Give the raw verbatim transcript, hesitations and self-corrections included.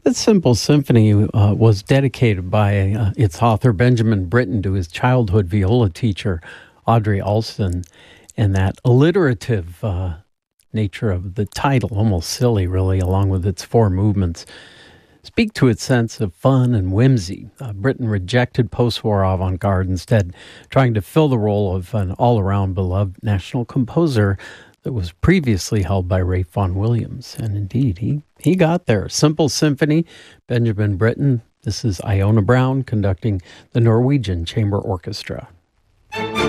That simple symphony uh, was dedicated by uh, its author, Benjamin Britten, to his childhood viola teacher, Audrey Alston. And that alliterative uh, nature of the title, almost silly, really, along with its four movements, speak to its sense of fun and whimsy. Uh, Britten rejected post-war avant-garde, instead trying to fill the role of an all-around beloved national composer that was previously held by Ralph Vaughan Williams. And indeed, he, he got there. Simple Symphony, Benjamin Britten. This is Iona Brown conducting the Norwegian Chamber Orchestra.